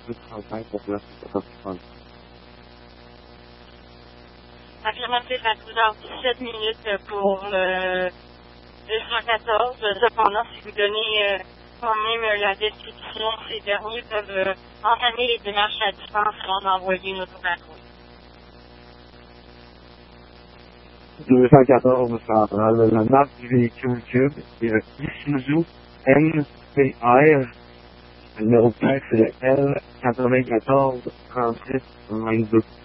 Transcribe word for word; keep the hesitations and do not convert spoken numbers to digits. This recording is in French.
de travail pour la société. Affirmatif à douze heures dix-sept minutes pour le deux cent quatorze. Cependant, si vous donnez euh, quand même euh, la description, ces derniers peuvent euh, entamer les démarches à distance avant d'envoyer une autopatrouille. deux cent quatorze centrale, la marque du véhicule Cube est le Isuzu M P R. Le numéro de plaque, c'est le L quatre-vingt-quatorze trente-six vingt-deux.